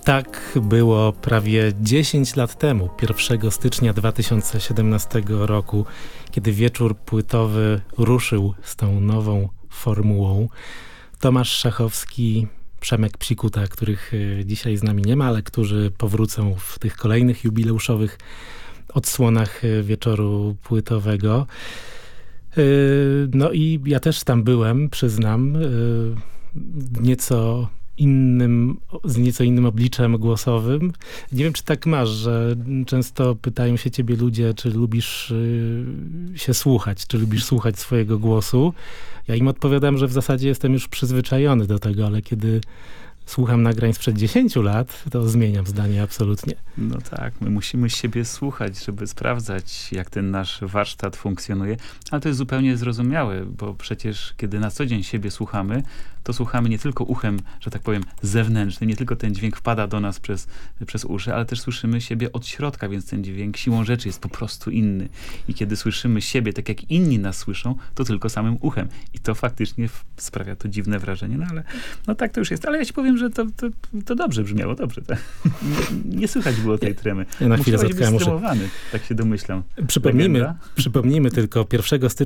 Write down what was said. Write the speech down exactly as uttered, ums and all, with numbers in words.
Tak było prawie dziesięć lat temu, pierwszego stycznia dwa tysiące siedemnastego roku, kiedy wieczór płytowy ruszył z tą nową formułą. Tomasz Szachowski, Przemek Psikuta, których dzisiaj z nami nie ma, ale którzy powrócą w tych kolejnych jubileuszowych odsłonach wieczoru płytowego. No i ja też tam byłem, przyznam, nieco innym, z nieco innym obliczem głosowym. Nie wiem, czy tak masz, że często pytają się ciebie ludzie, czy lubisz się słuchać, czy lubisz słuchać swojego głosu. Ja im odpowiadam, że w zasadzie jestem już przyzwyczajony do tego, ale kiedy słucham nagrań sprzed dziesięciu lat, to zmieniam zdanie absolutnie. No tak, my musimy siebie słuchać, żeby sprawdzać, jak ten nasz warsztat funkcjonuje, ale to jest zupełnie zrozumiałe, bo przecież kiedy na co dzień siebie słuchamy, to słuchamy nie tylko uchem, że tak powiem, zewnętrznym, nie tylko ten dźwięk wpada do nas przez, przez uszy, ale też słyszymy siebie od środka, więc ten dźwięk siłą rzeczy jest po prostu inny. I kiedy słyszymy siebie tak, jak inni nas słyszą, to tylko samym uchem. I to faktycznie sprawia to dziwne wrażenie, no ale no tak to już jest. Ale ja ci powiem, że to, to, to dobrze brzmiało, dobrze. Tak? Nie, nie słychać było tej tremy. Ja na chwilę Musiałeś być zatkałem uszy. stremowany, tak się domyślam. Przypomnijmy, przypomnijmy tylko pierwszego stycznia